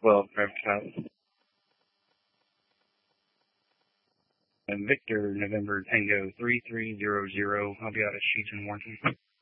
12 Private Pilot. And Victor, November Tango 3300. I'll be out at Sheeton, Warrington.